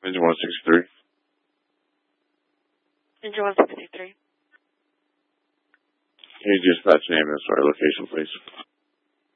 Engine 163. Engine 163. Can you dispatch name and sorry location, please?